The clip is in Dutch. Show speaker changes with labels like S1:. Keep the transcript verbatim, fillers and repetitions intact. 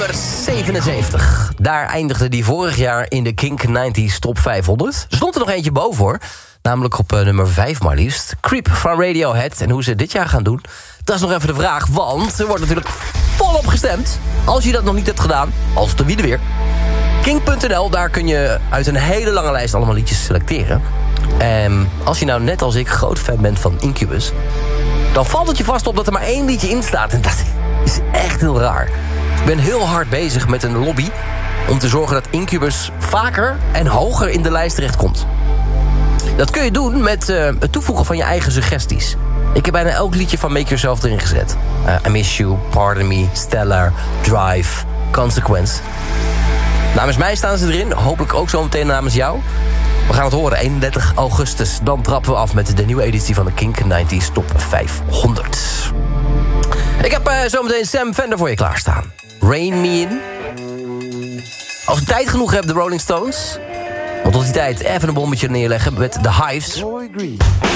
S1: nummer zevenenzeventig. Daar eindigde die vorig jaar in de Kink negentig Top vijfhonderd. Er stond er nog eentje boven, hoor. Namelijk op uh, nummer vijf maar liefst. Creep van Radiohead. En hoe ze dit jaar gaan doen, dat is nog even de vraag. Want er wordt natuurlijk volop gestemd. Als je dat nog niet hebt gedaan, als de wiede weer. Kink punt n l, daar kun je uit een hele lange lijst allemaal liedjes selecteren. En als je nou net als ik groot fan bent van Incubus, dan valt het je vast op dat er maar één liedje in staat. En dat is echt heel raar. Ik ben heel hard bezig met een lobby om te zorgen dat Incubus vaker en hoger in de lijst terechtkomt. Dat kun je doen met uh, het toevoegen van je eigen suggesties. Ik heb bijna elk liedje van Make Yourself erin gezet. Uh, I Miss You, Pardon Me, Stellar, Drive, Consequence. Namens mij staan ze erin, hopelijk ook zo meteen namens jou. We gaan het horen, eenendertig augustus. Dan trappen we af met de nieuwe editie van de Kink negentig Top vijfhonderd. Ik heb uh, zometeen Sam Fender voor je klaarstaan. Rain Me In. Als ik tijd genoeg heb, de Rolling Stones. Want tot die tijd even een bommetje neerleggen met The Hives.